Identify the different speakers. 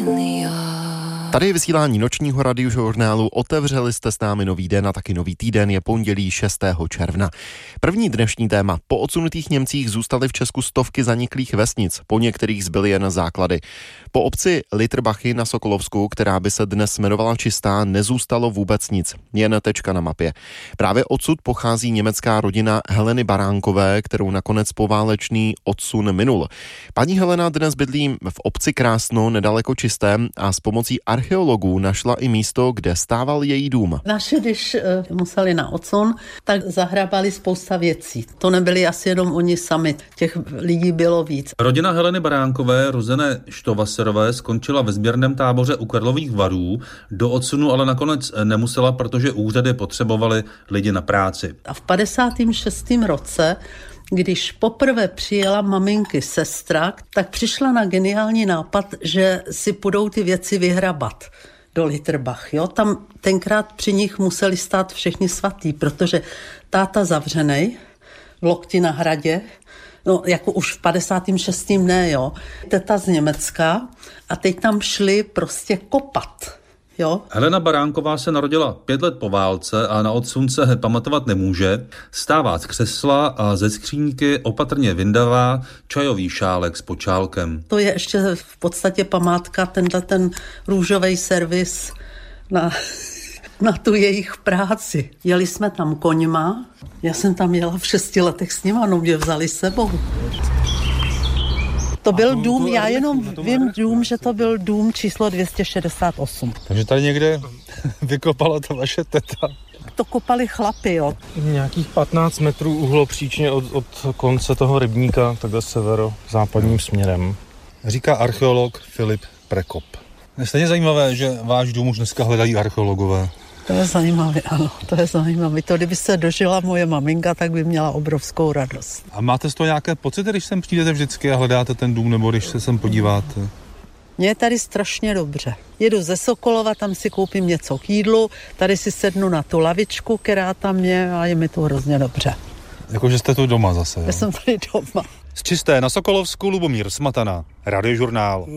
Speaker 1: Tady je vysílání nočního radiožurnálu. Otevřeli jste s námi nový den a taky nový týden, je pondělí 6. června. První dnešní téma. Po odsunutých Němcích zůstaly v Česku stovky zaniklých vesnic, po některých zbyly jen základy. Po obci Litrbachy na Sokolovsku, která by se dnes jmenovala Čistá, nezůstalo vůbec nic, jen tečka na mapě. Právě odsud pochází německá rodina Heleny Baránkové, kterou nakonec poválečný odsun minul. Paní Helena dnes bydlí v obci Krásno, nedaleko Čisté, a s pomocí archeologů našla i místo, kde stával její dům.
Speaker 2: Naši, když museli na odsun, tak zahrabali spousta věcí. To nebyli asi jenom oni sami, těch lidí bylo víc.
Speaker 3: Rodina Heleny Baránkové, rozené Štovaserové, skončila ve sběrném táboře u Karlových Varů. Do odsunu ale nakonec nemusela, protože úřady potřebovaly lidi na práci.
Speaker 2: A v 56. roce, když poprvé přijela maminky sestra, tak přišla na geniální nápad, že si půjdou ty věci vyhrabat do Litrbach. Jo? Tam tenkrát při nich museli stát všichni svatý, protože táta zavřenej, v Lokti na hradě, no jako už v 56. ne, jo, teta z Německa a teď tam šli prostě kopat. Jo?
Speaker 3: Helena Baránková se narodila 5 let po válce a na odsun se pamatovat nemůže. Stává z křesla a ze skříňky opatrně vyndává čajový šálek s počálkem.
Speaker 2: To je ještě v podstatě památka, ten růžový servis na tu jejich práci. Jeli jsme tam koňma, já jsem tam jela v 6 letech s nima, no mě vzali sebou. To byl dům, já jenom vím dům, že to byl dům číslo 268.
Speaker 4: Takže tady někde vykopala ta vaše teta.
Speaker 2: To kopali chlapi, jo.
Speaker 4: Nějakých 15 metrů uhlopříčně od konce toho rybníka, takhle severozápadním směrem. Říká archeolog Filip Prekop. Je stejně zajímavé, že váš dům už dneska hledají archeologové.
Speaker 2: To je zajímavé, ano, to je zajímavé. To, kdyby se dožila moje maminka, tak by měla obrovskou radost.
Speaker 4: A máte z toho nějaké pocity, když sem přijdete vždycky a hledáte ten dům, nebo když se sem podíváte?
Speaker 2: Mně je tady strašně dobře. Jedu ze Sokolova, tam si koupím něco k jídlu, tady si sednu na tu lavičku, která tam je, a je mi tu hrozně dobře.
Speaker 4: Jakože jste tu doma zase, jo?
Speaker 2: Já jsem tady doma.
Speaker 4: Z Čisté na Sokolovsku Lubomír Smatana, Radiožurnál.